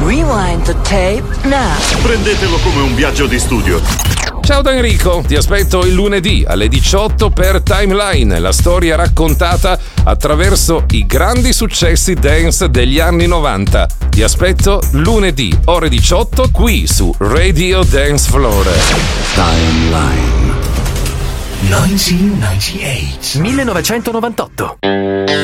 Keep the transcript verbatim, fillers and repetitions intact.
Rewind the tape now. Prendetelo come un viaggio di studio. Ciao da Enrico, ti aspetto il lunedì alle diciotto per Timeline, la storia raccontata attraverso i grandi successi dance degli anni novanta. Ti aspetto lunedì, ore diciotto, qui su Radio Dance Floor. Timeline millenovecentonovantotto.